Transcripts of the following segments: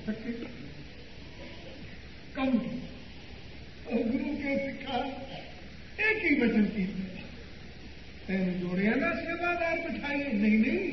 सके कम और गुरु के सिखा एक ही वचन की तेन जोड़िया ना सेवादार बिठाइए नहीं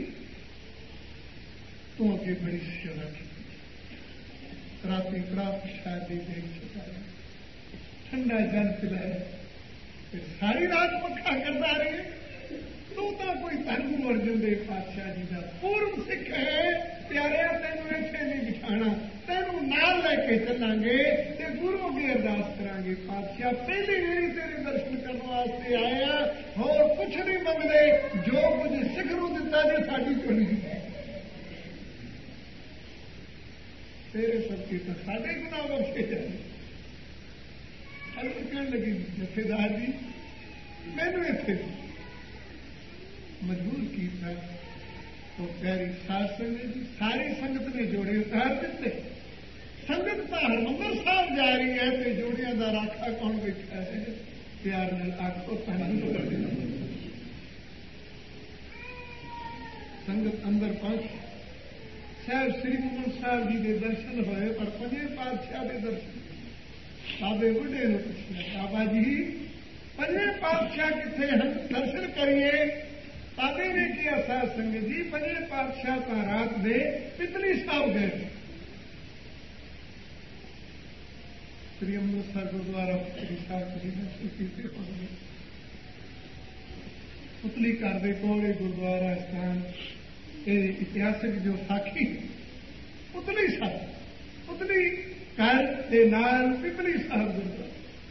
तू अगे बड़ी सेवा की राती प्राप्त शादी दे चुकाया ठंडा जल पिलाया फिर सारी रात पक्का करता रहे तू तो कोई धन गुरु अर्जुन देव पातशाह जी का पूर्व सिख है प्यारिया तेन इतने नहीं बिठाना तेनू नाल लैके चलांगे ते गुरु अगे अरदास करांगे पातशाह पहली मेरी तेरे दर्शन करने वास्ते आया होर कुछ नहीं मंगते जो कुछ सिख नूं दिता जे साडी चोरी तेरे सबके तो साढ़े गुना बख्शे जाए हल कहने लगी जथेदार जी मैनू इत्थे मजबूर किया तो प्यारी साध संगत जी सारी संगत ने जोड़े उतार दिते संगत तो हरमंदर साहब जा रही है तो जोड़िया का राखा कौन बैठा है प्यार नाल आखो संगत अंदर पहुंची साहब श्री गुरु साहब जी के दर्शन होए पर पंजे पातशाह के दर्शन बाबे बुढ़े ने पूछा बाबा जी पंजे पातशाह किथे हम दर्शन करिए बाबे ने किया साध संगत जी पंजे पातशाह तो रात दे पितली साहब गए श्री अमृतसर गुरुद्वारा पितली साहब जी दर्शन किए होंगे पुतली घर के कोल गुरुद्वारा स्थान इतिहासिक जो साखी पुतली साहब पुतली घर के नाल पिपली साहब गुरुद्वारा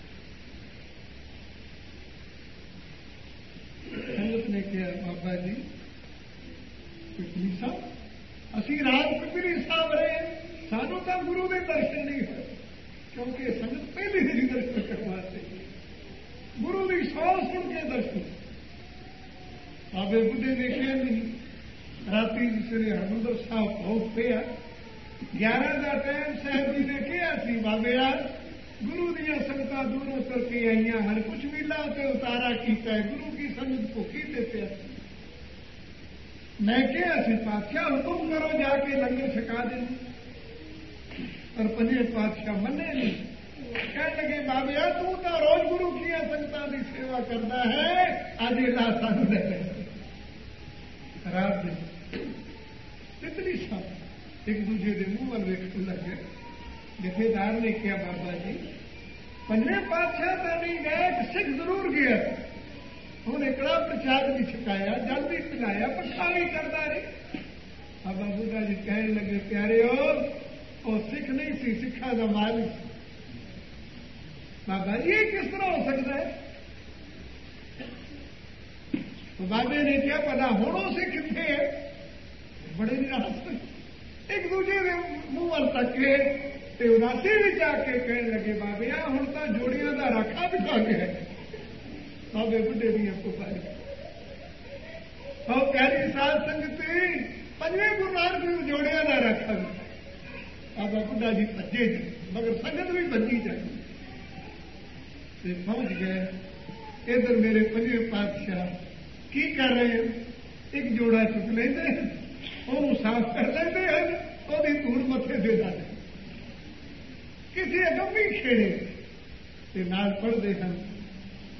संगत ने कहा बाबा जी पिपली साहब असी रात पिपली साहब रहे सानू तो गुरु के दर्शन नहीं हुए क्योंकि संगत पहले ही दर्शन करवाते गुरु की सौ सुन के दर्शन बाबे बुढ़े ने कहा नहीं राती श्री हरमंदर साहब पहुंच गया 11 का टाइम साहब जी ने कहा सी बाबे यार गुरु दियां संगतां दूरों तर के आईयां हर कुछ मिला ते उतारा किया है गुरु की संगत भुखी देते मैं कहा सी पातशाह हुक्म करो जाके लंगर छका देने पर पंजे पातशाह मने नहीं कह लगे बाबे यार तू तो रोज गुरु की संगतां की सेवा करता है अज ला सानू ले रात तितली साहब एक दूजे के मुंह वाल वेखन लगे जथेदार ने कहा बाबा जी पंजे पातशाह तो नहीं गए सिख जरूर गया हूं एकड़ा प्रसाद भी छकाया जल भी पिलाया पक्का भी करता रहे बाबा बुढ़ा जी कहने लगे प्यारे और सिख नहीं सी सिखा का मालिक बाबा जी ये किस तरह हो सकता है तो बाबे ने क्या पता हूं से कितने है बड़े निराश एक दूजे के मुंह वाल तके ते उदासी भी जाके कहने लगे बाबे आ हूं तो जोड़ियों का राखा बिठा के है बाबे बुढ़े दी पुकारी और प्यारी साध संगत पंजे गुरु नानक देव जोड़ियों का राखा बाबा बुढ़ा जी भजे मगर संगत भी भजी जाए पहुंच गए इधर मेरे पंजे पातशाह की कर रहे हैं एक जोड़ा चुक लेंगे ਉਹਨੂੰ ਸਾਫ਼ कर लेते हैं ਉਹਦੀ ਧੂੜ ਮੱਥੇ ਦੇ ਦਿੰਦੇ ਕਿਸੇ ਅਗੰਮੀ ਖੇੜੇ ਤੇ ਨਾਲ ਪੜਦੇ ਹਨ